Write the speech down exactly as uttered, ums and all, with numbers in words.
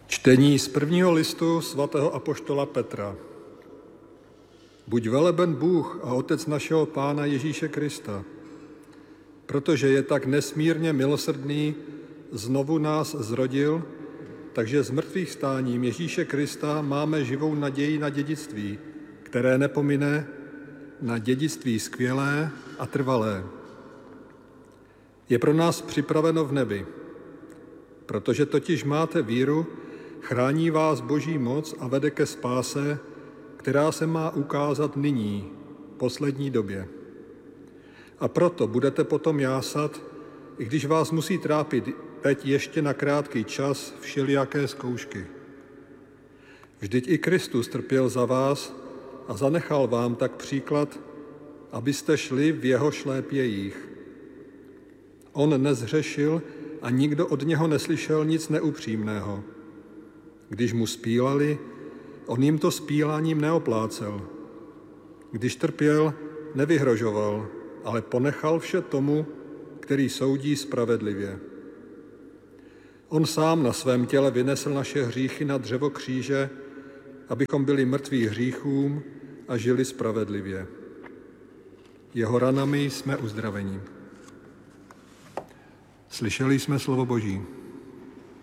Čtení z prvního listu svatého apoštola Petra. Buď veleben Bůh a Otec našeho Pána Ježíše Krista, protože je tak nesmírně milosrdný, znovu nás zrodil, takže s mrtvých stáním Ježíše Krista máme živou naději na dědictví, které nepomine, na dědictví skvělé a trvalé. Je pro nás připraveno v nebi, protože totiž máte víru, chrání vás Boží moc a vede ke spáse, která se má ukázat nyní, poslední době. A proto budete potom jásat, i když vás musí trápit teď ještě na krátký čas všelijaké zkoušky. Vždyť i Kristus trpěl za vás a zanechal vám tak příklad, abyste šli v jeho šlépějích. On nezhřešil a nikdo od něho neslyšel nic neupřímného. Když mu spílali, on jim to spíláním neoplácel. Když trpěl, nevyhrožoval, ale ponechal vše tomu, který soudí spravedlivě. On sám na svém těle vynesl naše hříchy na dřevo kříže, abychom byli mrtví hříchům a žili spravedlivě. Jeho ranami jsme uzdraveni. Slyšeli jsme slovo Boží.